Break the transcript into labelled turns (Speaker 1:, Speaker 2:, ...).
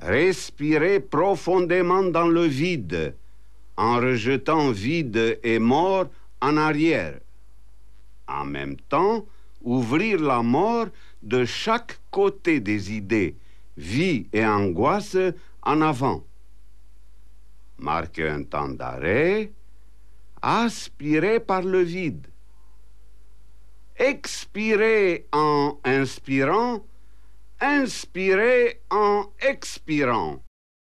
Speaker 1: Respirez profondément dans le vide, en rejetant vide et mort en arrière. En même temps, ouvrir la mort de chaque côté des idées, vie et angoisse en avant. Marquez un temps d'arrêt, aspirez par le vide. Expirez en inspirant, inspirez en expirant.